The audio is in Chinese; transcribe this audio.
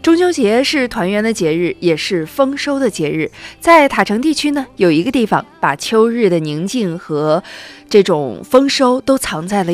中秋节是团圆的节日，也是丰收的节日。在塔城地区呢，有一个地方把秋日的宁静和这种丰收都藏在了